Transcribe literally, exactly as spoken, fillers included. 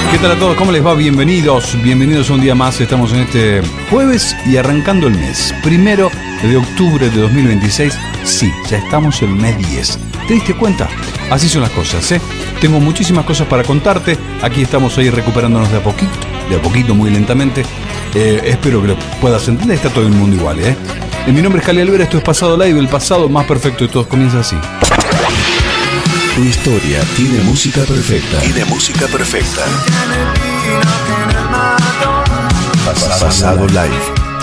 ¿Qué tal a todos? ¿Cómo les va? Bienvenidos, bienvenidos a un día más. Estamos en este jueves y arrancando el mes. Primero de octubre de dos mil veintiséis. Sí, ya estamos en el mes diez. ¿Te diste cuenta? Así son las cosas, ¿eh? Tengo muchísimas cosas para contarte. Aquí estamos ahí recuperándonos de a poquito, de a poquito, muy lentamente. Eh, espero que lo puedas entender. Está todo el mundo igual, ¿eh? Mi nombre es Cali Alvera, esto es Pasado Live, el pasado más perfecto de todos comienza así. Tu historia tiene música perfecta. Tiene música perfecta. Pasado Live.